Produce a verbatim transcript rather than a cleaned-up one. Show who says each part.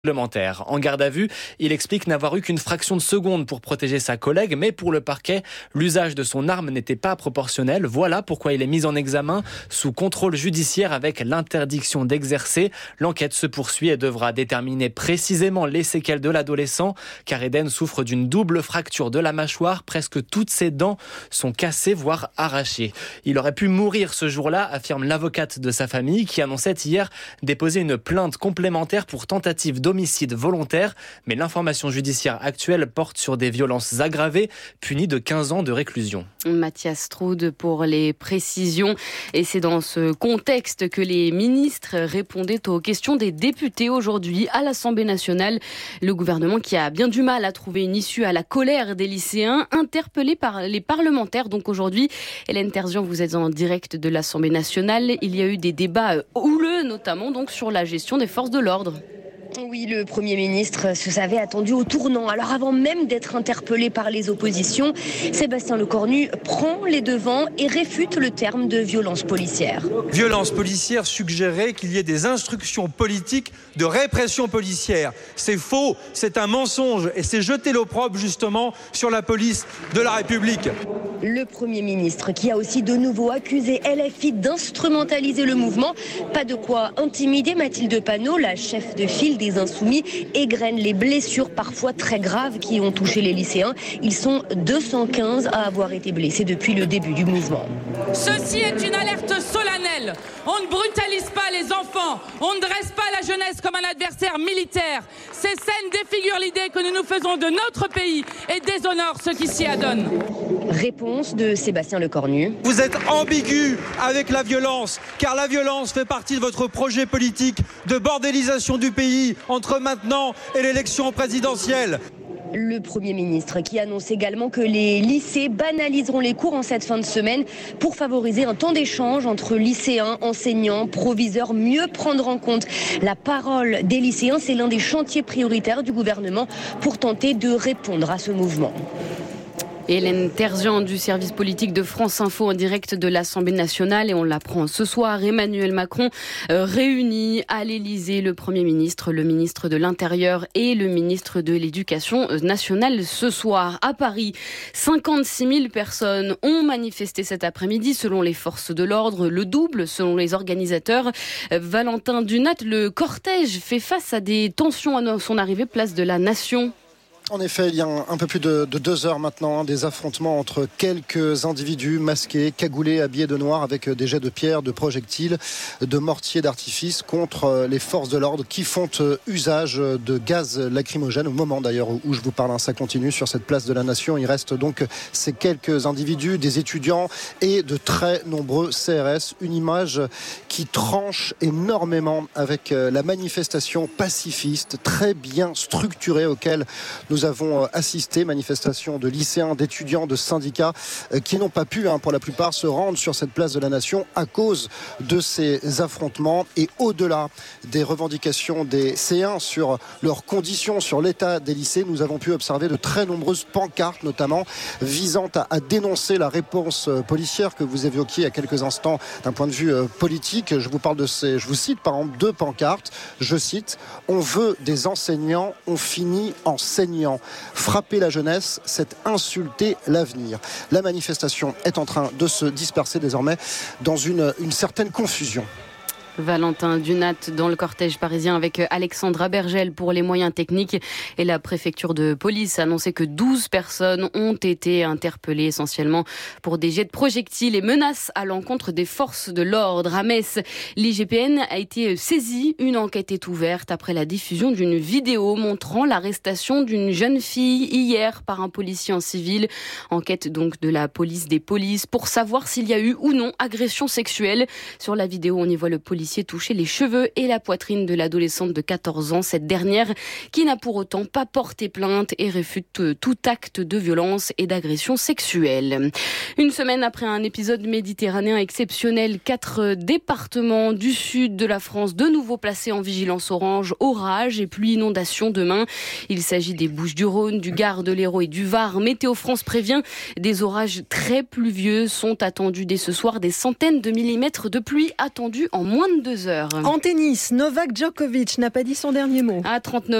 Speaker 1: parlementaire. En garde à vue, il explique n'avoir eu qu'une fraction de seconde pour protéger sa collègue, mais pour le parquet, l'usage de son arme n'était pas proportionnel. Voilà pourquoi il est mis en examen sous contrôle judiciaire avec l'interdiction d'exercer. L'enquête se poursuit et devra déterminer précisément les séquelles de l'adolescent, car Eden souffre d'une double fracture de la mâchoire. Presque toutes ses dents sont cassées, voire arrachées. Il aurait pu mourir ce jour-là, affirme l'avocate de sa famille, qui annonçait hier déposer une plainte complémentaire pour tentative d'homicide homicide volontaire, mais l'information judiciaire actuelle porte sur des violences aggravées, punies de quinze ans de réclusion.
Speaker 2: Mathias Strud pour les précisions. Et c'est dans ce contexte que les ministres répondaient aux questions des députés aujourd'hui à l'Assemblée nationale. Le gouvernement qui a bien du mal à trouver une issue à la colère des lycéens, interpellés par les parlementaires. Donc aujourd'hui, Hélène Terzian, vous êtes en direct de l'Assemblée nationale. Il y a eu des débats houleux, notamment donc sur la gestion des forces de l'ordre.
Speaker 3: Oui, le Premier ministre se savait attendu au tournant. Alors avant même d'être interpellé par les oppositions, Sébastien Lecornu prend les devants et réfute le terme de violence policière.
Speaker 4: Violence policière suggérait qu'il y ait des instructions politiques de répression policière. C'est faux, c'est un mensonge et c'est jeter l'opprobre justement sur la police de la République.
Speaker 3: Le Premier ministre qui a aussi de nouveau accusé L F I d'instrumentaliser le mouvement. Pas de quoi intimider Mathilde Panot, la chef de file des Insoumis, égrène les blessures parfois très graves qui ont touché les lycéens. Ils sont deux cent quinze à avoir été blessés depuis le début du mouvement.
Speaker 5: Ceci est une alerte solennelle. On ne brutalise pas les enfants. On ne dresse pas la jeunesse comme un adversaire militaire. Ces scènes défigurent l'idée que nous nous faisons de notre pays et déshonorent ceux qui s'y adonnent.
Speaker 3: Réponse de Sébastien Lecornu.
Speaker 4: Vous êtes ambigu avec la violence, car la violence fait partie de votre projet politique de bordélisation du pays entre maintenant et l'élection présidentielle.
Speaker 3: Le Premier ministre qui annonce également que les lycées banaliseront les cours en cette fin de semaine pour favoriser un temps d'échange entre lycéens, enseignants, proviseurs, mieux prendre en compte la parole des lycéens. C'est l'un des chantiers prioritaires du gouvernement pour tenter de répondre à ce mouvement.
Speaker 2: Hélène Terzian du service politique de France Info en direct de l'Assemblée nationale, et on l'apprend ce soir, Emmanuel Macron euh, réunit à l'Élysée le Premier ministre, le ministre de l'Intérieur et le ministre de l'Éducation nationale ce soir. À Paris, cinquante-six mille personnes ont manifesté cet après-midi selon les forces de l'ordre, le double selon les organisateurs. Euh, Valentin Dunat, le cortège fait face à des tensions à son arrivée place de la Nation.
Speaker 6: En effet, il y a un, un peu plus de, de deux heures maintenant, hein, des affrontements entre quelques individus masqués, cagoulés, habillés de noir, avec des jets de pierre, de projectiles, de mortiers d'artifice contre les forces de l'ordre qui font usage de gaz lacrymogène. Au moment d'ailleurs où je vous parle, hein, ça continue sur cette place de la Nation. Il reste donc ces quelques individus, des étudiants et de très nombreux C R S. Une image qui tranche énormément avec la manifestation pacifiste, très bien structurée auquel nous avons assisté, manifestation de lycéens, d'étudiants, de syndicats qui n'ont pas pu, hein, pour la plupart, se rendre sur cette place de la Nation à cause de ces affrontements. Et au-delà des revendications des C un sur leurs conditions, sur l'état des lycées, nous avons pu observer de très nombreuses pancartes, notamment visant à, à dénoncer la réponse policière que vous évoquiez il y a quelques instants d'un point de vue politique. Je vous parle de ces, je vous cite par exemple deux pancartes. Je cite: on veut des enseignants, on finit en saignant. Frapper la jeunesse, c'est insulter l'avenir. La manifestation est en train de se disperser désormais dans une, une certaine confusion.
Speaker 2: Valentin Dunat dans le cortège parisien avec Alexandra Bergel pour les moyens techniques, et la préfecture de police a annoncé que douze personnes ont été interpellées essentiellement pour des jets de projectiles et menaces à l'encontre des forces de l'ordre. À Metz, l'I G P N a été saisie. Une enquête est ouverte après la diffusion d'une vidéo montrant l'arrestation d'une jeune fille hier par un policier en civil. Enquête donc de la police des polices pour savoir s'il y a eu ou non agression sexuelle. Sur la vidéo, on y voit le policier toucher les cheveux et la poitrine de l'adolescente de quatorze ans. Cette dernière qui n'a pour autant pas porté plainte et réfute tout acte de violence et d'agression sexuelle. Une semaine après un épisode méditerranéen exceptionnel, quatre départements du sud de la France de nouveau placés en vigilance orange, orage et pluie inondation demain. Il s'agit des Bouches-du-Rhône, du Gard, de l'Hérault et du Var. Météo France prévient des orages très pluvieux sont attendus dès ce soir. Des centaines de millimètres de pluie attendus en moins vingt-deux heures.
Speaker 7: En tennis, Novak Djokovic n'a pas dit son dernier mot.
Speaker 2: À trente-neuf